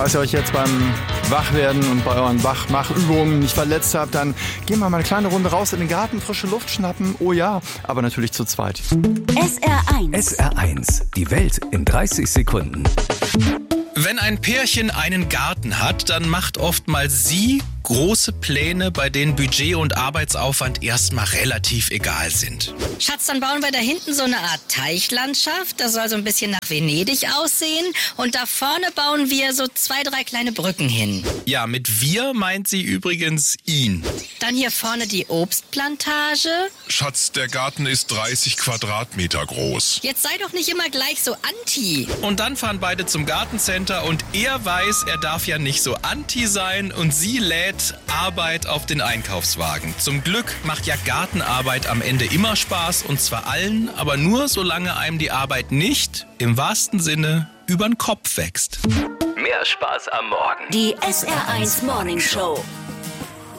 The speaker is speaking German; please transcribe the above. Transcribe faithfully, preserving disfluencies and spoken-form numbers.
Falls ihr euch jetzt beim Wachwerden und bei euren Wachmachübungen nicht verletzt habt, dann gehen wir mal eine kleine Runde raus in den Garten, frische Luft schnappen. Oh ja, aber natürlich zu zweit. S R eins. S R eins, die Welt in dreißig Sekunden. Wenn ein Pärchen einen Garten hat, dann macht oftmals sie große Pläne, bei denen Budget und Arbeitsaufwand erstmal relativ egal sind. Schatz, dann bauen wir da hinten so eine Art Teichlandschaft. Das soll so ein bisschen nach Venedig aussehen. Und da vorne bauen wir so zwei, drei kleine Brücken hin. Ja, mit wir meint sie übrigens ihn. Dann hier vorne die Obstplantage. Schatz, der Garten ist dreißig Quadratmeter groß. Jetzt sei doch nicht immer gleich so anti. Und dann fahren beide zum Gartencenter und er weiß, er darf ja nicht so anti sein und sie lädt Arbeit auf den Einkaufswagen. Zum Glück macht ja Gartenarbeit am Ende immer Spaß und zwar allen, aber nur solange einem die Arbeit nicht, im wahrsten Sinne, übern Kopf wächst. Mehr Spaß am Morgen. Die S R eins Morning Show.